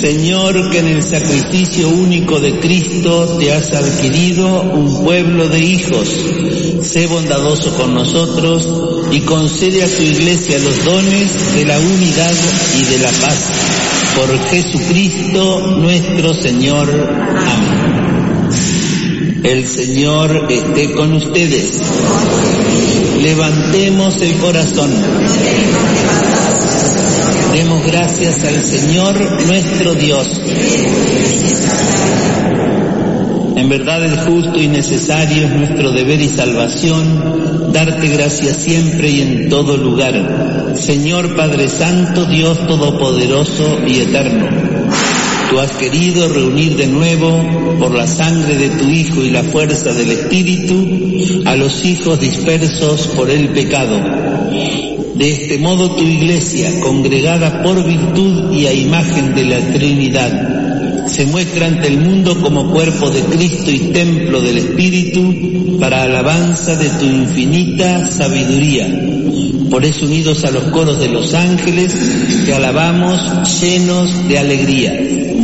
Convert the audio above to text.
Señor, que en el sacrificio único de Cristo te has adquirido un pueblo de hijos, sé bondadoso con nosotros y concede a tu Iglesia los dones de la unidad y de la paz. Por Jesucristo nuestro Señor. Amén. El Señor esté con ustedes. Levantemos el corazón. Demos gracias al Señor nuestro Dios. En verdad es justo y necesario, es nuestro deber y salvación, darte gracias siempre y en todo lugar. Señor Padre Santo, Dios Todopoderoso y Eterno, tú has querido reunir de nuevo, por la sangre de tu Hijo y la fuerza del Espíritu, a los hijos dispersos por el pecado. De este modo tu Iglesia, congregada por virtud y a imagen de la Trinidad, se muestra ante el mundo como cuerpo de Cristo y templo del Espíritu para alabanza de tu infinita sabiduría. Por eso, unidos a los coros de los ángeles, te alabamos llenos de alegría.